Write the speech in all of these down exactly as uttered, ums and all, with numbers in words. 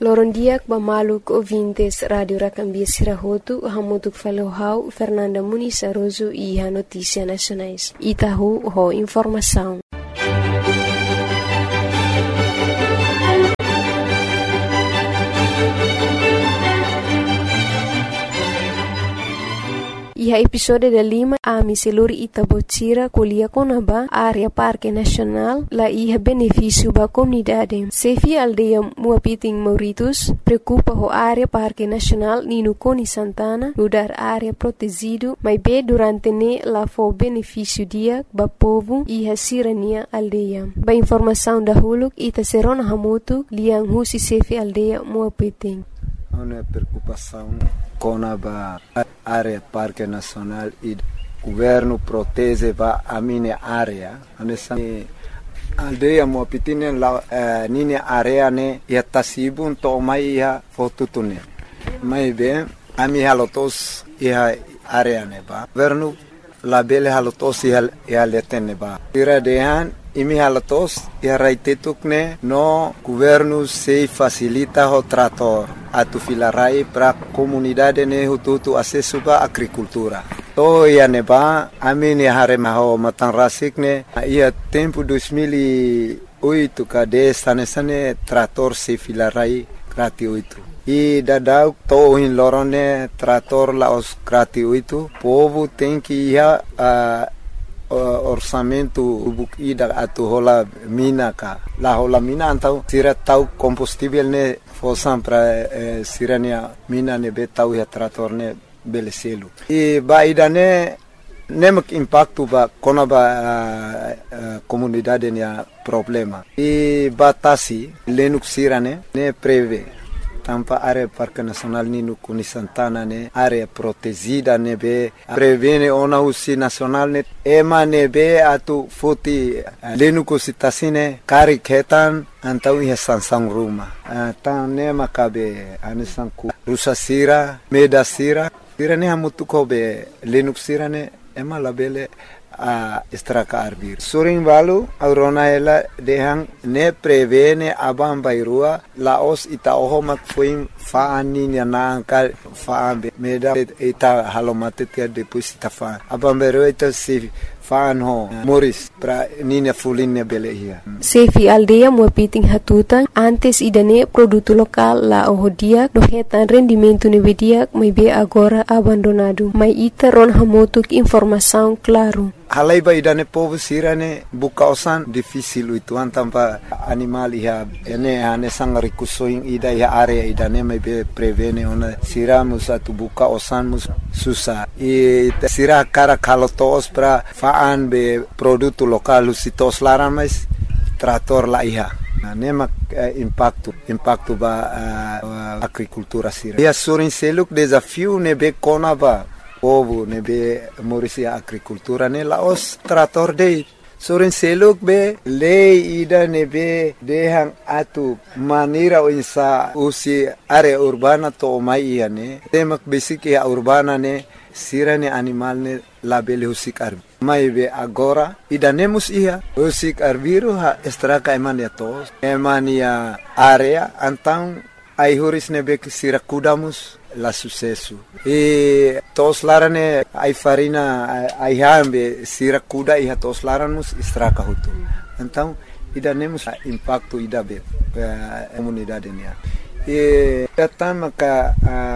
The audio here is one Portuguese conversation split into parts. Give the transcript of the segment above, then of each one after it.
Lorondiak bamaluk ouvintes Radio Rakambia Sirahotu, hamutuk falohau Fernanda Muniz Aroso e a Notícia Nacionais. Itahu ho informação. Iha episode da lima a miseluri Itabotira kolia konaba área Parque Nacional la iha benefício ba comunidade. Sefi aldeia Muapiting Mauritus preocupa ho área Parque Nacional Nino Coni Santana no dar área protegido, mas be durante ne la fo benefício dia ba povo iha sirania aldeia. Ba informação da huluk ita serona hamotu liang husi sefi aldeia Muapiting. Uma preocupação com a área Parque Nacional e o governo protege a minha área. A aldeia Muapiting la minha área ne ia tasibun to mai ia fotutune. Mai bem a minha lotos ia área ne ba. Governo la bele halotos ia ia letene ba. Tira dehan imi halatos ia raitetukne no governo se facilita o trator atu filarai para comunidade ne hututu acesso ba agricultura. To ia neba amini hare maho matan rasikne ia tempo dois mil e oito kade sane sane trator se filarai gratuito. E dadau to in lorone trator la os gratuito. Povo tem que ia uh, orçamento bukida atu hola mina ka la hola mina antau sira tau combustível ne fosam para eh, sirania mina ne betau ya trator ne beleselu e baida ne nemak impacto ba kona ba uh, uh, comunidade ne problema e batasi lenuk sirane ne preve tampa área Parque Nacional Nino Coni Santana ne área protegida ne be prevene ona usi nacional ne ema ne be atu foti lenu kositasine kari ketan antau ia sansang ruma tan ne makabe anisan ku rusa sira meda sira sira ne hamutu ko be lenu sira ne ema labele a estraka arbir surin valu aurona ela dehang ne prevene abam bairua laos ita oho mak fuim faani ni nanka faambe meda ita halomate tia depois ita fa abam bairua ita se fan ho Moris pra nina fulinne belehia. Sefi aldeia Muapiting Hatutan antes idane produto local la ohodia dohetan rendimento nevedia mai be agora abandonado. Mai ita ron hamotuk informação claro. Halai ba idane povo sirane bukausan difícil itu antampa animal ia ene ane sang rikusoing ida ia area idane mai be prevene ona siramus atu buka osan mus susah. E sira cara kalotos pra faan be produto local usitos laran mais trator la iha. Nema eh, impacto impacto ba uh, agricultura sira. Ia surin seluk desafio nebe konaba povo nebe morisia agricultura ne laos trator de surin seluk be lei ida nebe dehang atu manira insa usi area urbana to mai ia ne temak basic ia urbana ne sirane animal ne labele husik arbi mai be agora ida nemus ia husik arbiru ha estraka eman ya tos eman ya area antang ai huris nebe sira kudamus la sucesso e tos larane ai farina ai hambe sira kuda iha tos laramus estraka hutu então ida nemus impacto ida be comunidade nia e datama ka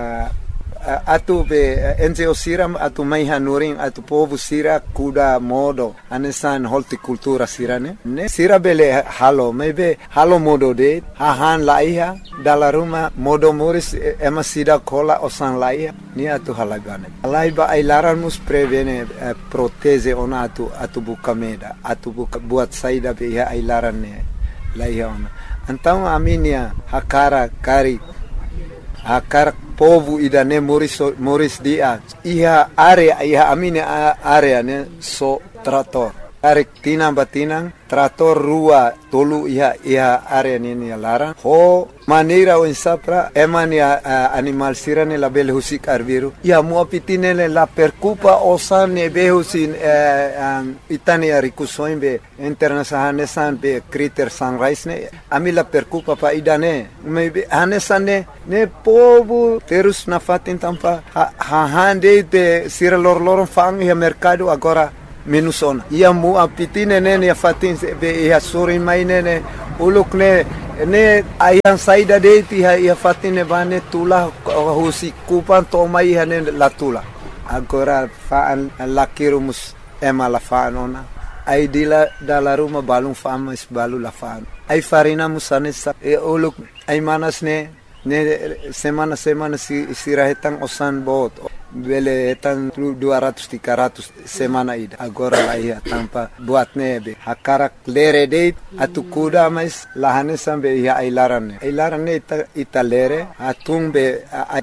atu be N G O siram atu mai hanuring atu povo sira kuda modo anesan horticultura sirane ne sira bele halo maybe halo modo de hahan laiha dala ruma modo moris ema sida kola osan laiha ni atu halagane laiba ai laran mus prevene eh, proteze ona atu atu bukameda atu buka buat saida be ai laran ne laiha ona então aminia hakara kari akar povo idane moris moris dia iha area iha amine area ne so trator Tarik tinang batinang, trator rua tolu iha iha area nini lara. Ho maneira o insapra eman ya uh, animal sirane la bele husik arbiru. Ya mua pitine la percupa osan ne behusin uh, um, itani arikusoin be internasahane san be critter sunrise ne. Ami la percupa pa idane. Me be hanesan ne ne povo terus na fatin tampa ha, ha hande be sira lor lor fang ya mercado agora minusona. Ia mu apitine nene ya fatin be ya sorin mai nene uluk ne ne ayan saida de ti ya fatine bane tula husi kupan to mai hane la tula. Agora fa lakirumus ema la fanona. Ai dila dala ruma balung fama is balu la fan. Ai farina musane sa e uluk ai manas ne ne semana semana si sirahetang osan bot. Bele etan dua ratus tiga ratus semana ida agora la ia tanpa buat nebe hakarak lere date atu kuda mais lahane sambe ia ailarane ailarane ita ita lere atung be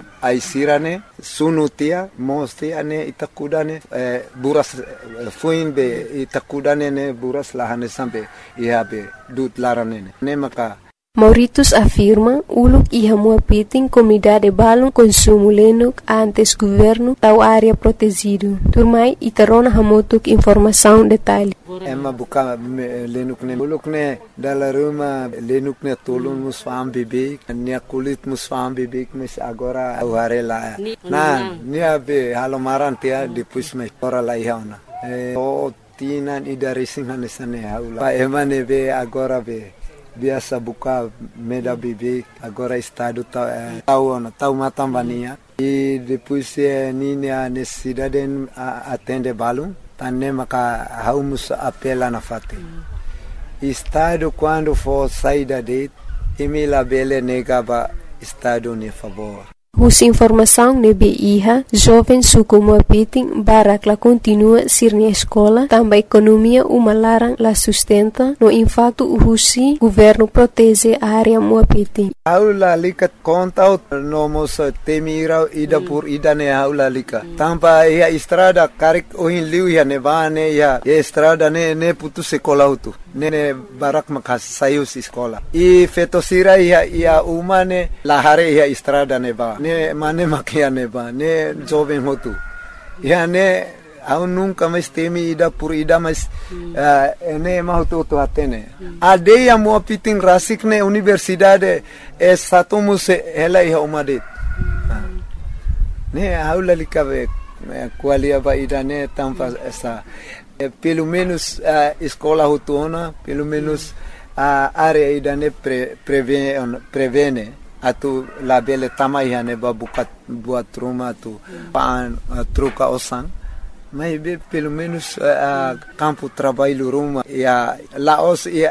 aisirane sunutia mosti ane ita kudane eh, buras fuin be ita kudane ne buras lahane sambe ia be dut larane ne maka Mauritius afirma uluk iha mua piting comunidade balung consumo lenuk antes governo tau área protegido. Turmai itarona hamotuk informação detalhe. Emma buka lenuk ne uluk ne dala ruma lenuk ne tolun musfam bibik nia kulit musfam bibik mes agora aware la. Na nia be halomaran tia depois me ora la ihauna. O tinan ida racing hanesane haula. Pa emane be agora be biasa buka meda bibi agora estado tau eh, tau na tau matambania e depois eh, nini a necessidade a atende balum tanne maka haumus apela na fate estado quando for saída de emila bele negaba estado ne favor. Hus informação nebe iha, jovem suku muapiting barak la continua sirni escola, também economia uma larang la sustenta, no impacto husi governo protege a área muapiting. Aula likat konta no mos temira ida pur ida ne aula lika. Tampa ia estrada karik ohin liu ya nevane ya estrada ne ne putu sekolah utu. Ne ne barak makas sayus sekolah. I fetosira ia ia umane lahare ia estrada neva. Ne mane makia neva ne jovem hotu ya ne au nunca mais temi ida por ida mas uh, ne mahutu to atene ade ya mo pitin rasik ne universidade é satumus ela ia umade ne aula likabe qualia vai ida ne tampa essa pelo menos uh, escola hutuna pelo menos a uh, área ida ne pre, prevene prevene atu la bele tamai hane ba bukat buat rumah tu pan uh, truca osan mas be pelo menos uh, campo trabalho rumah ya laos ya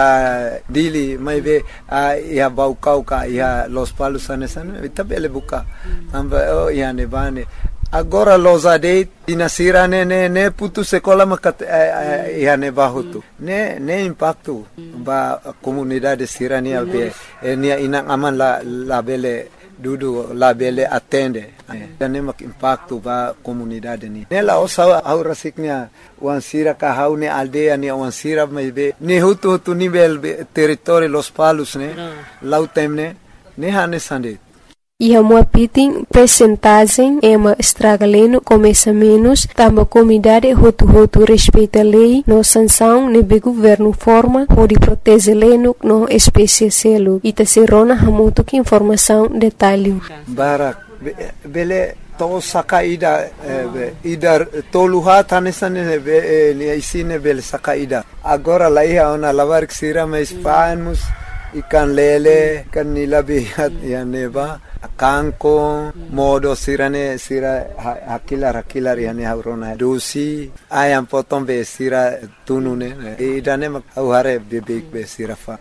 ya dili mas be uh, ya bau kauka ya los palos anesan ita bele buka tamba oh ya ne bane agora los ade dinasira ne ne ne putu sekolah makat eh, ya ne bahutu ne ne impacto ba comunidade sirania be eh, nia inang aman la la bele dudu la bele atende eh, ne mak impacto ba comunidade ni ne la osa au rasiknya wan sira ka hau ne aldea ni wan sira me be ne hutu hutu nivel territorio los palos ne lautemne ne hane sande. Iha muapiting percentagem ema estragaleno começa menos, tamba comunidade hotu-hotu respeita lei, no sanção nebe governo forma, pode proteger leno no espécie selo. Ita serona hamutu que informação detalhe. Barak, bele to saka ida ida toluha tanesane be ni isine bele saka ida. Agora la iha ona lavar ksira mais fanos ikan lele kan nilabihat ya neba kanko modo sirane sira hakilar hakilar yani haurona dosi ayam potong be sira tunune idane mak hare bebek be sira fa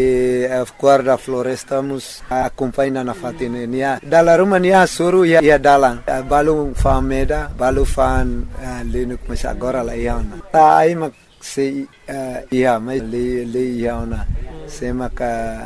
e guarda floresta mus acompanha na fatine nia dala rumania suru ya ya dalang balu fameda balu fan lenuk mas agora la iana ta ai mak se ia mai le le iana se maka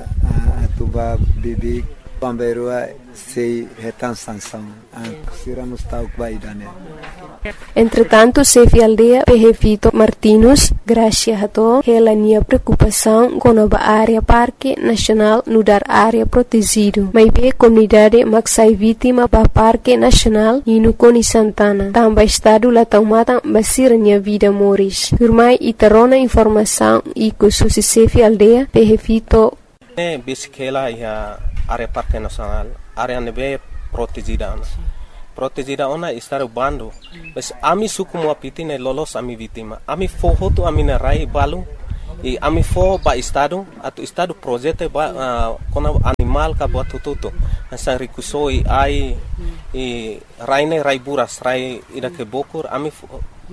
atuba bebek pamberua sei retan sanção sira mustauk baidane Entretanto, Sefi Aldea Pehefito Martinus, Gracia Hato, ela nia preocupação com a área Parque Nacional no dar área protegido. Mas bem comunidade maksai vítima ba Parque Nacional e no Coni Santana. Tamba estado la taumata basira nia vida moris. Firmai itarona informação e com susi Sefi Aldea Pehefito. Ne bisikela ia área Parque Nacional, área nebe protegida. Protegida ona estar bando. Mas ami suku mo apitine lolos ami vítima. Ami foho tu ami na rai balu. E ami fo ba estado atu estado projeto ba uh, kona animal ka buat tututu. Asa rikuso i ai e raine rai buras rai ida ke bokur ami fo,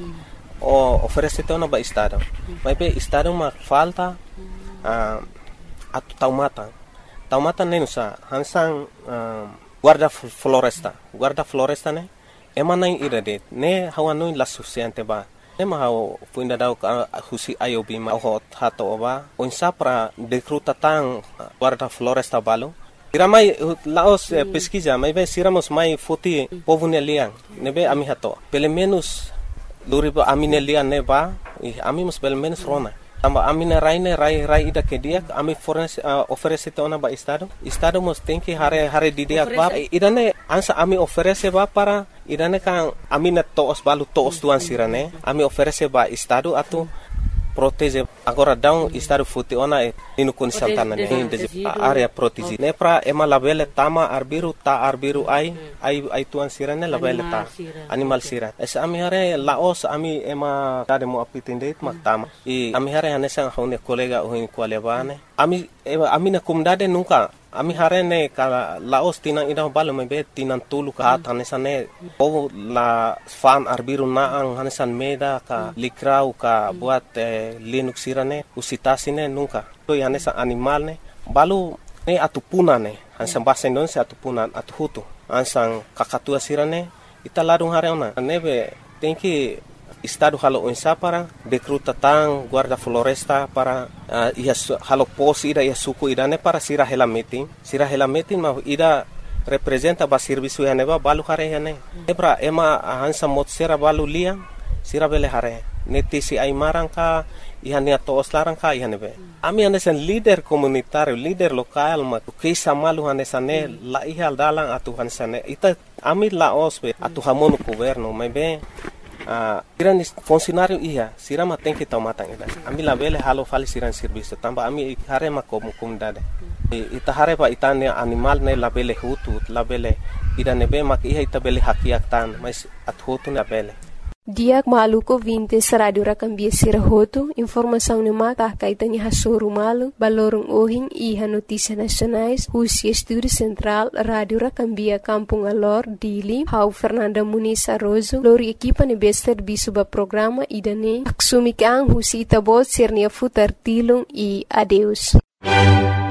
o oferece ona ba estado. Mas be estado ma falta uh, atu taumata. Taumata nenusa hansang uh, guarda floresta, guarda floresta ne, emana ira de, ne hawanu la suficiente ba, ne ma haw puinda daw ka husi ayobi ma ho hato ba, unsa para decruta tang guarda floresta balo. Ira mai laos eh, pesquisa, mai be siramos mai foti povunelian, ne be ami hato, pelo menos luriba aminelian ne ba, e ami mus pelo menos rona. Tamba amina raine rai rai ida ke dia ami fornece uh, oferece ona ba estado estado mos tem que hare hare di dia ba idane ansa ami oferece ba para idane kan amina toos balu toos tuan sirane ami oferece ba estado atu protege agora down estado futi ona e inu kun Santana ne de area protege ne pra ema labele tama arbiru ta arbiru ai ai ai tuan sirane labele ta animal sira es ami hare laos ami ema tade mo apitinde mak tama e ami hare hanesang hone kolega ohin kwalebane ami ema ami na kumdade nunca ami hare ne kala laos tinang ida balo mebe tinan tulu ka hanesane o la fan arbiru na ang hanesan meda ka likrau ka buat eh, linux sirane usitasine nunca to hanesa animal ne balu ne atupuna ne hansan bahasa Indonesia atupunan atuhutu ansang kakatua sirane ita ladung hare ona nebe tem que estado halo unsa para decruta tang guarda floresta para uh, ia halo pos ida ia suku idane para sira hela meeting sira hela meeting ma ida representa ba serviço ya neba balu hare ya ne ebra ema hansa mot sera balu lia sira bele hare neti si ai marangka ihania toos larangka ihanebe ami hanesan leader komunitario leader lokal ma kisa malu hanesane la ihal dalang atu hanesane ita ami la osbe atu hamonu governo mebe Uh, siran funcionário ia sirama tem que tomar tang ida ami la bele halo fali siran serviço tamba ami hare ma como comunidade e ita hare pa itane animal ne la bele hutu la bele ida nebe mak ia ita bele hakiak tan mas at hutu na bele Diak maluko vinte radio rakambia sirahoto informação ne mata kaitan ha soru malu balorong ohing iha notícia nacionais husi estúdio central radio rakambia Kampung Alor Dili hau Fernanda Muniz Arrozo lori equipa ne bester bisuba programa idane aksumikang husi itabot sirnia futar tilung e adeus.